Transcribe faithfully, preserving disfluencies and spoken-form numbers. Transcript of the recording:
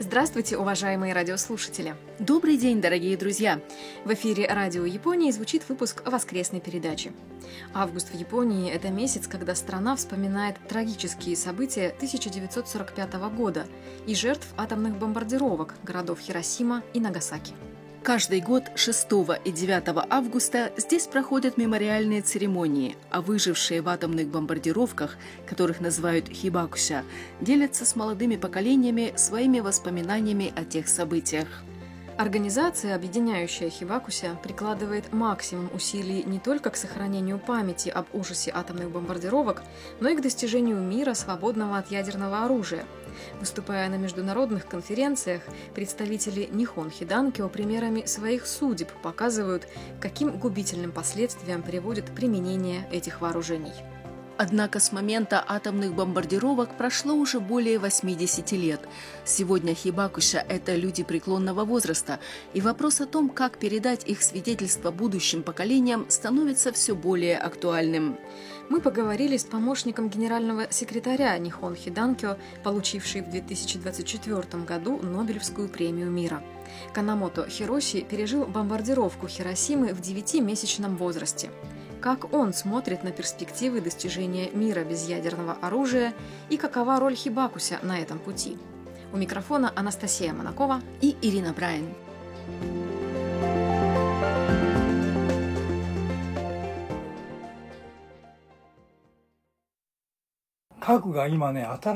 Здравствуйте, уважаемые радиослушатели! Добрый день, дорогие друзья! В эфире Радио Японии звучит выпуск воскресной передачи. Август в Японии – это месяц, когда страна вспоминает трагические события тысяча девятьсот сорок пятого года и жертв атомных бомбардировок городов Хиросима и Нагасаки. Каждый год шестого и девятого августа здесь проходят мемориальные церемонии, а выжившие в атомных бомбардировках, которых называют хибакуся, делятся с молодыми поколениями своими воспоминаниями о тех событиях. Организация, объединяющая хибакуся, прикладывает максимум усилий не только к сохранению памяти об ужасе атомных бомбардировок, но и к достижению мира, свободного от ядерного оружия. Выступая на международных конференциях, представители Нихон Хиданкио примерами своих судеб показывают, каким губительным последствиям приводит применение этих вооружений. Однако с момента атомных бомбардировок прошло уже более восьмидесяти лет. Сегодня хибакуся – это люди преклонного возраста, и вопрос о том, как передать их свидетельства будущим поколениям, становится все более актуальным. Мы поговорили с помощником генерального секретаря Нихон Хиданкио, получившей в две тысячи двадцать четвёртом году Нобелевскую премию мира. Канамото Хироси пережил бомбардировку Хиросимы в девятимесячном возрасте. Как он смотрит на перспективы достижения мира без ядерного оружия и какова роль хибакуся на этом пути? У микрофона Анастасия Монакова и Ирина Брайан.